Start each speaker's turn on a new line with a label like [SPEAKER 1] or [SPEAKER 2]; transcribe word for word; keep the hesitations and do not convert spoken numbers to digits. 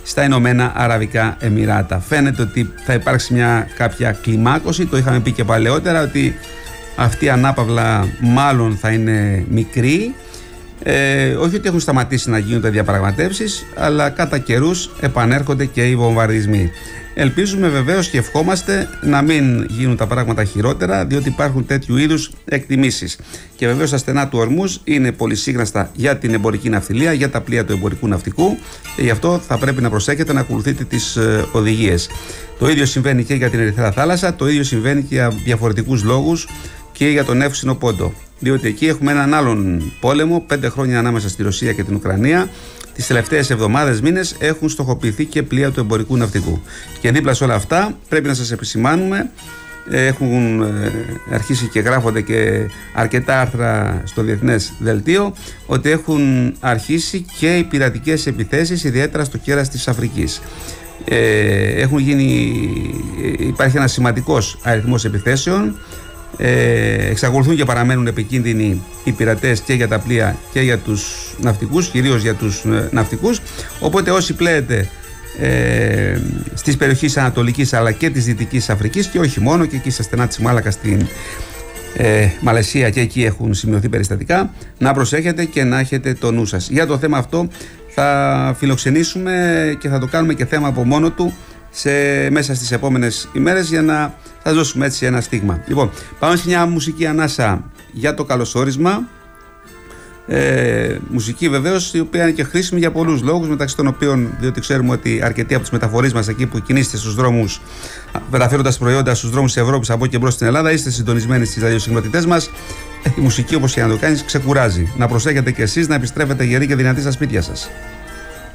[SPEAKER 1] στα Ηνωμένα Αραβικά Εμιράτα. Φαίνεται ότι θα υπάρξει μια κάποια κλιμάκωση, το είχαμε πει και παλαιότερα, ότι αυτή η ανάπαυλα μάλλον θα είναι μικρή. Ε, όχι ότι έχουν σταματήσει να γίνονται διαπραγματεύσεις, αλλά κατά καιρούς επανέρχονται και οι βομβαρδισμοί. Ελπίζουμε βεβαίως και ευχόμαστε να μην γίνουν τα πράγματα χειρότερα, διότι υπάρχουν τέτοιου είδους εκτιμήσεις. Και βεβαίως τα στενά του Ορμούζ είναι πολυσύγναστα για την εμπορική ναυτιλία, για τα πλοία του εμπορικού ναυτικού, και γι' αυτό θα πρέπει να προσέχετε να ακολουθείτε τις ε, οδηγίες. Το ίδιο συμβαίνει και για την Ερυθρά Θάλασσα, το ίδιο συμβαίνει και για διαφορετικούς λόγους και για τον Εύξηνο Πόντο. Διότι εκεί έχουμε έναν άλλον πόλεμο, πέντε χρόνια ανάμεσα στη Ρωσία και την Ουκρανία. Τις τελευταίες εβδομάδες, μήνες έχουν στοχοποιηθεί και πλοία του εμπορικού ναυτικού. Και δίπλα σε όλα αυτά πρέπει να σας επισημάνουμε, έχουν αρχίσει και γράφονται και αρκετά άρθρα στο Διεθνές Δελτίο, ότι έχουν αρχίσει και οι πειρατικές επιθέσεις, ιδιαίτερα στο κέρας της Αφρικής. Ε, έχουν γίνει, υπάρχει ένας σημαντικός αριθμός επιθέσεων. Ε, εξακολουθούν και παραμένουν επικίνδυνοι οι πειρατές και για τα πλοία και για τους ναυτικούς, κυρίως για τους ε, ναυτικούς. Οπότε όσοι πλέετε ε, στις περιοχές Ανατολικής αλλά και της Δυτικής Αφρικής, και όχι μόνο, και εκεί στα στενά της Μάλακα στην ε, Μαλαισία, και εκεί έχουν σημειωθεί περιστατικά, να προσέχετε και να έχετε το νου σας. Για το θέμα αυτό θα φιλοξενήσουμε και θα το κάνουμε και θέμα από μόνο του σε, μέσα στις επόμενες ημέρες, για να θα δώσουμε έτσι ένα στίγμα. Λοιπόν, πάμε σε μια μουσική ανάσα για το καλωσόρισμα. Ε, μουσική βεβαίως, η οποία είναι και χρήσιμη για πολλούς λόγους, μεταξύ των οποίων, διότι ξέρουμε ότι αρκετοί από τις μεταφορείς μας, εκεί που κινείστε στους δρόμους, μεταφέροντας προϊόντα στους δρόμους της Ευρώπης από και μπρος στην Ελλάδα, είστε συντονισμένοι στις ραδιοσυχνότητές μας. Η μουσική, όπως και να το κάνεις, ξεκουράζει. Να προσέχετε κι εσείς να επιστρέφετε γεροί και δυνατοί στα σπίτια σας.